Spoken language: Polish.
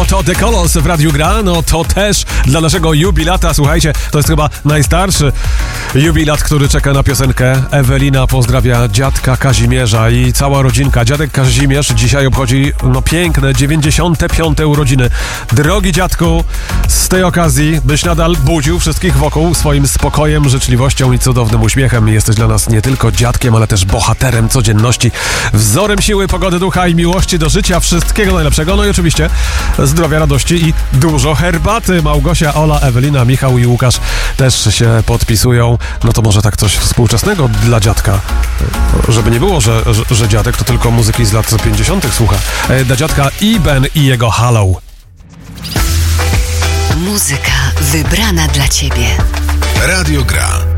to The Colors w Radiu Gra, no to też dla naszego jubilata, słuchajcie, to jest chyba najstarszy jubilat, który czeka na piosenkę. Ewelina pozdrawia dziadka Kazimierza i cała rodzinka. Dziadek Kazimierz dzisiaj obchodzi, piękne 95. urodziny. Drogi dziadku, z tej okazji byś nadal budził wszystkich wokół swoim spokojem, życzliwością i cudownym uśmiechem. Jesteś dla nas nie tylko dziadkiem, ale też bohaterem codzienności, wzorem siły, pogody ducha i miłości do życia. Wszystkiego najlepszego, no i oczywiście zdrowia, radości i dużo herbaty. Małgosia, Ola, Ewelina, Michał i Łukasz też się podpisują. No to może tak coś współczesnego dla dziadka. Żeby nie było, że dziadek to tylko muzyki z lat 50. słucha. Dla dziadka Iben i jego Halo. Muzyka wybrana dla Ciebie. Radio Gra.